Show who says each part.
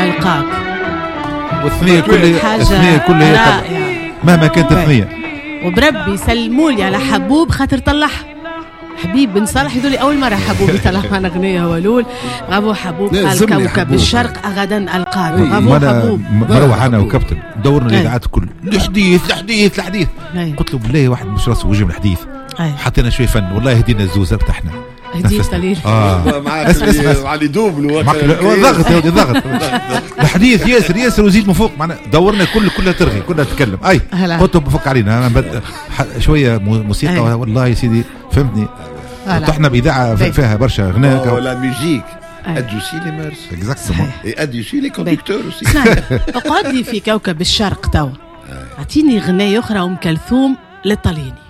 Speaker 1: ألقاك.
Speaker 2: والثنية كلها
Speaker 1: رائعة
Speaker 2: مهما كانت الثنية.
Speaker 1: وبربي سلمولي على حبوب خاطر طلعها. حبيب بن صالح يقول لي أول مرة حبوب يطلع معنا أغنية هو الأول. غابو حبوب قال كوكب الشرق غدا ألقاك. غابو حبوب
Speaker 2: مروح أنا وكابتن دورنا الإذاعات الكل الحديث قلت له بالله واحد مش راسه وجه من الحديث. حطينا شوي فن والله هدينا الزوز ارتحنا.
Speaker 1: هديت قليل
Speaker 3: مع اللي دوبل
Speaker 2: ضغط الحديث ياسر وزيد من فوق معنا دورنا كلها ترغي كلها تتكلم. قلت بفك علينا شويه موسيقى والله يا سيدي فهمتني. طحنا بإذاعة فيها برشا غناء
Speaker 3: ولا ميوزيك ادوسي لي مارس
Speaker 2: اكزاكتومون
Speaker 3: ادوسي لي كوندكتور اوسي.
Speaker 1: اقعد لي في كوكب الشرق توا اعطيني غناية اخرى ام كلثوم للطلياني.